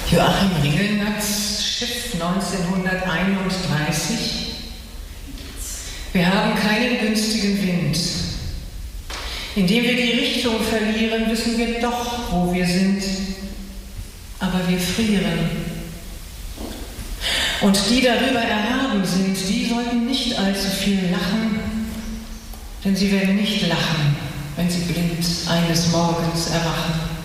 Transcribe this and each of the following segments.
Joachim Ringelnatz, Schiff 1931. Wir haben keinen günstigen Wind. Indem wir die Richtung verlieren, wissen wir doch, wo wir sind. Aber wir frieren. Und die darüber erhaben sind, die sollten nicht allzu viel lachen, denn sie werden nicht lachen, wenn sie blind eines Morgens erwachen.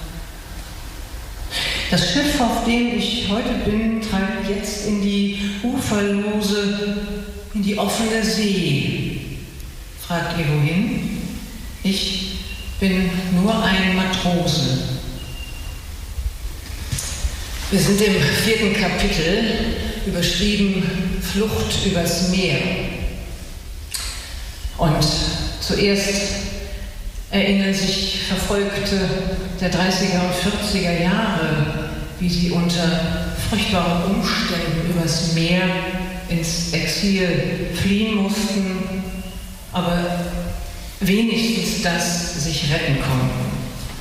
Das Schiff, auf dem ich heute bin, treibt jetzt in die uferlose, in die offene See. Fragt ihr wohin? Ich bin nur ein Matrose. Wir sind im 4. Kapitel, überschrieben Flucht übers Meer. Und zuerst erinnern sich Verfolgte der 30er und 40er Jahre, wie sie unter furchtbaren Umständen übers Meer ins Exil fliehen mussten, aber wenigstens das sich retten konnten.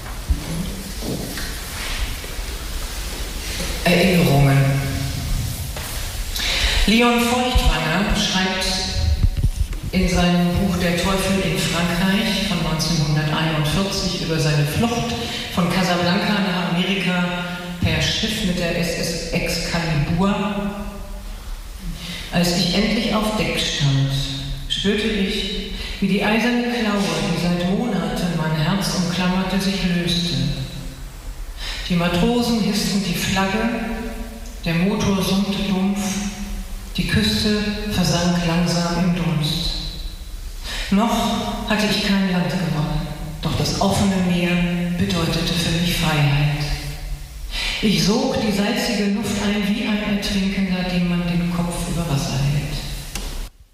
Erinnerungen. Leon Feuchtwanger schreibt in seinem Buch Der Teufel in Frankreich von 1941 über seine Flucht von Casablanca nach Amerika per Schiff mit der SS Excalibur. Als ich endlich auf Deck stand, spürte ich, wie die eiserne Klaue, die seit Monaten mein Herz umklammerte, sich löste. Die Matrosen hissten die Flagge, der Motor summte dumpf, die Küste versank langsam im Dunst. Noch hatte ich kein Land gewonnen, doch das offene Meer bedeutete für mich Freiheit. Ich sog die salzige Luft ein wie